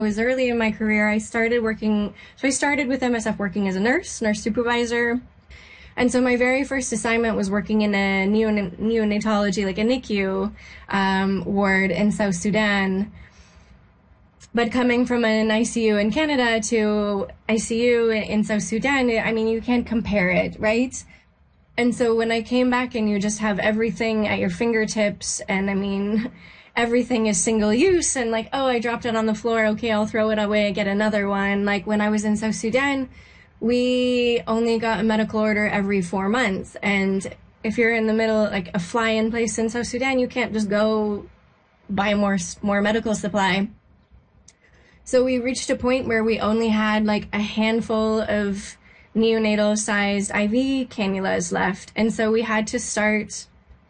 Was early in my career. I started with MSF working as a nurse supervisor. And so my very first assignment was working in a neonatology, like a NICU ward in South Sudan. But coming from an ICU in Canada to ICU in South Sudan, I mean, you can't compare it, right? And so when I came back and you just have everything at your fingertips, and I mean, everything is single use, and like, oh, I dropped it on the floor, okay, I'll throw it away, get another one. Like when I was in South Sudan, we only got a medical order every 4 months. And if you're in the middle, like a fly-in place in South Sudan, you can't just go buy more medical supply. So we reached a point where we only had like a handful of neonatal sized IV cannulas left. And so we had to start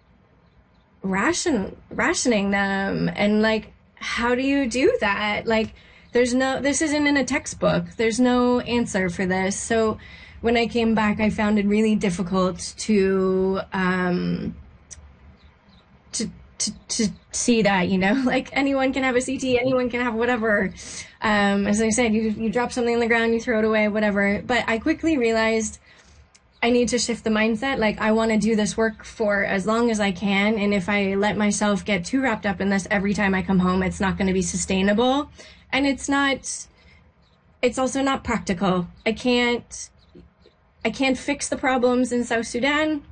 rationing them. And like, how do you do that? Like, this isn't in a textbook. There's no answer for this. So when I came back, I found it really difficult to see that, you know, like anyone can have a CT, anyone can have whatever. As I said, you drop something on the ground, you throw it away, whatever. But I quickly realized I need to shift the mindset. Like, I want to do this work for as long as I can. And if I let myself get too wrapped up in this every time I come home, it's not going to be sustainable. And it's also not practical. I can't fix the problems in South Sudan.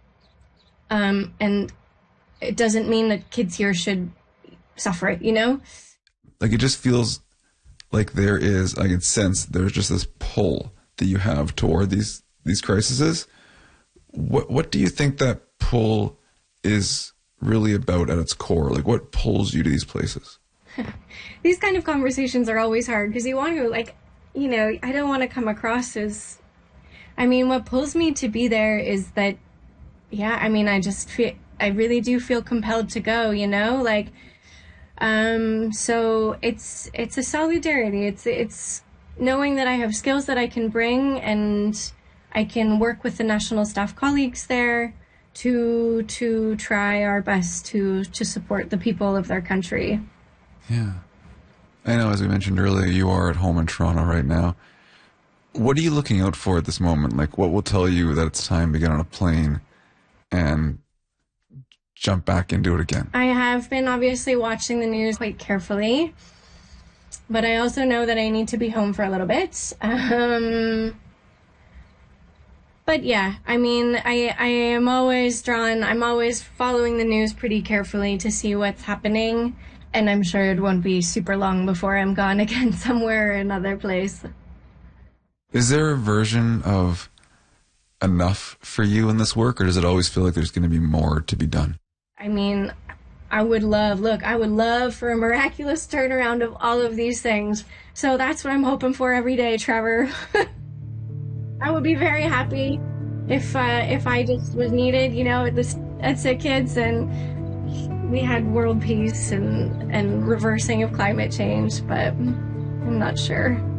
And it doesn't mean that kids here should suffer it, you know? Like, it just feels like I can sense there's just this pull that you have toward these crises. What do you think that pull is really about at its core? Like, what pulls you to these places? These kind of conversations are always hard because you want to, like, you know, I don't want to come across as, I mean, what pulls me to be there is that, yeah, I mean, I really do feel compelled to go, you know, like, so it's a solidarity. It's knowing that I have skills that I can bring, and I can work with the national staff colleagues there to try our best to support the people of their country. Yeah. I know, as we mentioned earlier, you are at home in Toronto right now. What are you looking out for at this moment? Like, what will tell you that it's time to get on a plane and jump back into it again? I have been obviously watching the news quite carefully, but I also know that I need to be home for a little bit. But yeah, I mean, I'm always following the news pretty carefully to see what's happening. And I'm sure it won't be super long before I'm gone again somewhere or another place. Is there a version of enough for you in this work, or does it always feel like there's going to be more to be done? I mean, I would love for a miraculous turnaround of all of these things. So that's what I'm hoping for every day, Trevor. I would be very happy if I just was needed, you know, at Sick Kids, and we had world peace and reversing of climate change, but I'm not sure.